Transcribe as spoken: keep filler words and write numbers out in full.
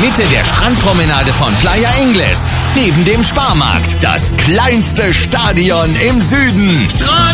Mitte der Strandpromenade von Playa Ingles. Neben dem Sparmarkt. Das kleinste Stadion im Süden.